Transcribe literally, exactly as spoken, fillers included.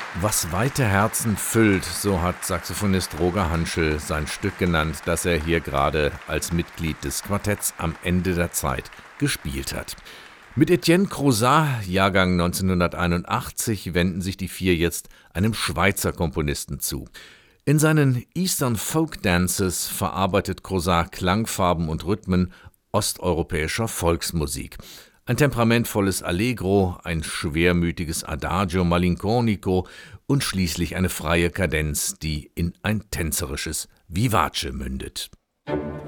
Was weite Herzen füllt, so hat Saxophonist Roger Hanschel sein Stück genannt, das er hier gerade als Mitglied des Quartetts am Ende der Zeit gespielt hat. Mit Etienne Crozat, Jahrgang neunzehnhunderteinundachtzig, wenden sich die vier jetzt einem Schweizer Komponisten zu. In seinen Eastern Folk Dances verarbeitet Crozat Klangfarben und Rhythmen osteuropäischer Volksmusik. Ein temperamentvolles Allegro, ein schwermütiges Adagio malinconico und schließlich eine freie Kadenz, die in ein tänzerisches Vivace mündet.